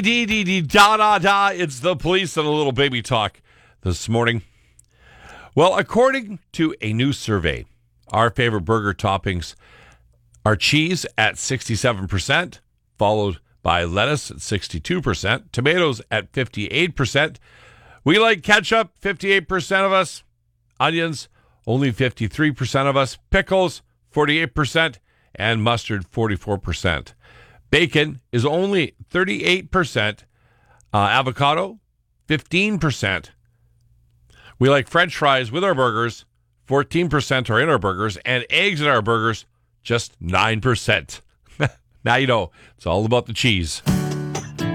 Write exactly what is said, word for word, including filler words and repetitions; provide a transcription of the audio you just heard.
Dee dee dee da da da. It's the police and a little baby talk this morning. Well, according to a new survey, our favorite burger toppings are cheese at sixty-seven percent, followed by lettuce at sixty-two percent, tomatoes at fifty-eight percent. We like ketchup, fifty-eight percent of us. Onions, only fifty-three percent of us. Pickles, forty-eight percent. And mustard, forty-four percent. Bacon is only thirty-eight percent. Uh, avocado, fifteen percent. We like French fries with our burgers. fourteen percent are in our burgers. And eggs in our burgers, just nine percent. Now you know. It's all about the cheese.